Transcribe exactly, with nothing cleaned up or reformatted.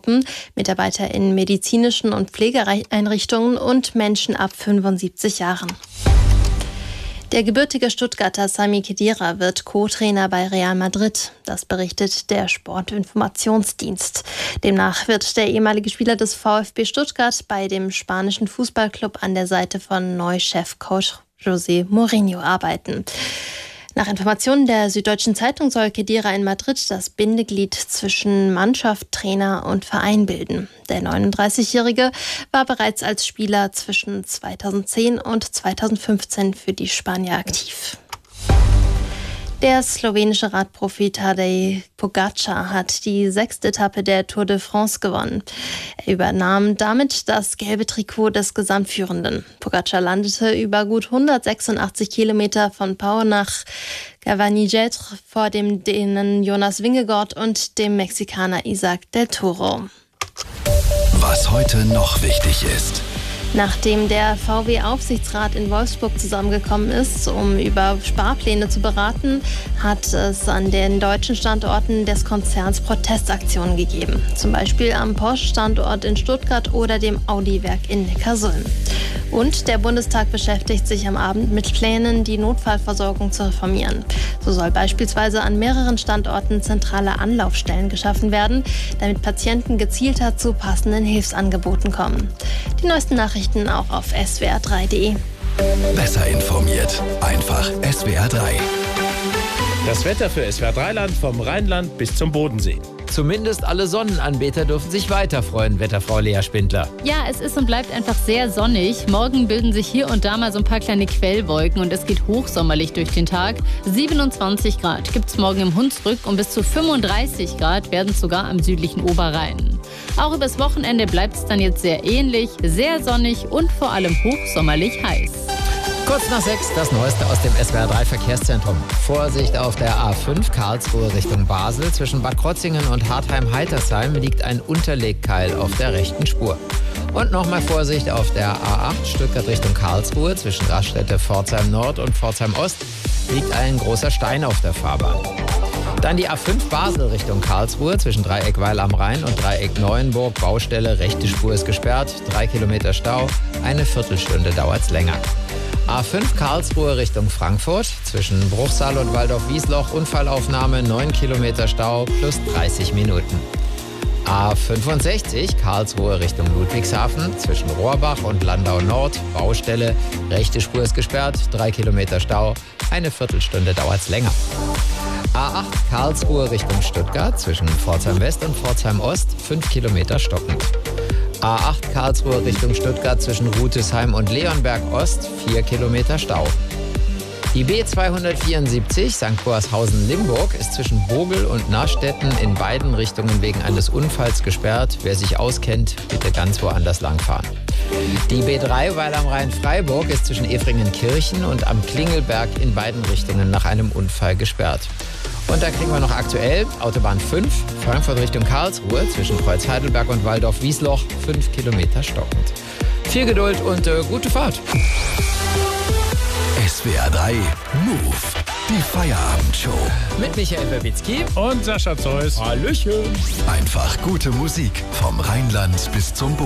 Altersgruppen, Mitarbeiter in medizinischen und Pflegeeinrichtungen und Menschen ab fünfundsiebzig Jahren. Der gebürtige Stuttgarter Sami Khedira wird Co-Trainer bei Real Madrid. Das berichtet der Sportinformationsdienst. Demnach wird der ehemalige Spieler des VfB Stuttgart bei dem spanischen Fußballclub an der Seite von Neu-Chefcoach José Mourinho arbeiten. Nach Informationen der Süddeutschen Zeitung soll Khedira in Madrid das Bindeglied zwischen Mannschaft, Trainer und Verein bilden. Der neununddreißigjährige war bereits als Spieler zwischen zweitausendzehn und zweitausendfünfzehn für die Spanier aktiv. Der slowenische Radprofi Tadej Pogačar hat die sechste Etappe der Tour de France gewonnen. Er übernahm damit das gelbe Trikot des Gesamtführenden. Pogačar landete über gut hundertsechsundachtzig Kilometer von Pau nach Cavagnigetre vor dem Dänen Jonas Vingegaard und dem Mexikaner Isaac del Toro. Was heute noch wichtig ist. Nachdem der V W-Aufsichtsrat in Wolfsburg zusammengekommen ist, um über Sparpläne zu beraten, hat es an den deutschen Standorten des Konzerns Protestaktionen gegeben. Zum Beispiel am Porsche-Standort in Stuttgart oder dem Audi-Werk in Neckarsulm. Und der Bundestag beschäftigt sich am Abend mit Plänen, die Notfallversorgung zu reformieren. So soll beispielsweise an mehreren Standorten zentrale Anlaufstellen geschaffen werden, damit Patienten gezielter zu passenden Hilfsangeboten kommen. Die neuesten Nachrichten auch auf S W R drei punkt de. Besser informiert. Einfach S W R drei. Das Wetter für S W R drei Land vom Rheinland bis zum Bodensee. Zumindest alle Sonnenanbeter dürfen sich weiter freuen, Wetterfrau Lea Spindler. Ja, es ist und bleibt einfach sehr sonnig. Morgen bilden sich hier und da mal so ein paar kleine Quellwolken und es geht hochsommerlich durch den Tag. siebenundzwanzig Grad gibt es morgen im Hunsrück und bis zu fünfunddreißig Grad werden es sogar am südlichen Oberrhein. Auch übers Wochenende bleibt es dann jetzt sehr ähnlich, sehr sonnig und vor allem hochsommerlich heiß. Kurz nach sechs, das Neueste aus dem S W R drei Verkehrszentrum. Vorsicht auf der A fünf Karlsruhe Richtung Basel. Zwischen Bad Krotzingen und Hartheim-Heitersheim liegt ein Unterlegkeil auf der rechten Spur. Und nochmal Vorsicht auf der A acht Stuttgart Richtung Karlsruhe. Zwischen Raststätte Pforzheim Nord und Pforzheim Ost liegt ein großer Stein auf der Fahrbahn. Dann die A fünf Basel Richtung Karlsruhe zwischen Dreieck Weil am Rhein und Dreieck Neuenburg. Baustelle, rechte Spur ist gesperrt, drei Kilometer Stau, eine Viertelstunde dauert's länger. A fünf Karlsruhe Richtung Frankfurt zwischen Bruchsal und Waldorf-Wiesloch. Unfallaufnahme, neun Kilometer Stau plus dreißig Minuten. A fünfundsechzig Karlsruhe Richtung Ludwigshafen zwischen Rohrbach und Landau Nord. Baustelle, rechte Spur ist gesperrt, drei Kilometer Stau, eine Viertelstunde dauert's länger. A acht Karlsruhe Richtung Stuttgart zwischen Pforzheim West und Pforzheim Ost, fünf Kilometer stockend. A acht Karlsruhe Richtung Stuttgart zwischen Rutesheim und Leonberg Ost, vier Kilometer Stau. Die B zweihundertvierundsiebzig Sankt Goarshausen-Limburg ist zwischen Bogel und Narstetten in beiden Richtungen wegen eines Unfalls gesperrt. Wer sich auskennt, bitte ganz woanders langfahren. Die B drei Weil am Rhein-Freiburg ist zwischen Efringen-Kirchen und am Klingelberg in beiden Richtungen nach einem Unfall gesperrt. Und da kriegen wir noch aktuell Autobahn fünf, Frankfurt Richtung Karlsruhe, zwischen Kreuz-Heidelberg und Waldorf-Wiesloch, fünf Kilometer stockend. Viel Geduld und äh, gute Fahrt. S W R drei Move. Die Feierabendshow. Mit Michael Babitzky und Sascha Zeus. Hallöchen. Einfach gute Musik vom Rheinland bis zum Bodensee.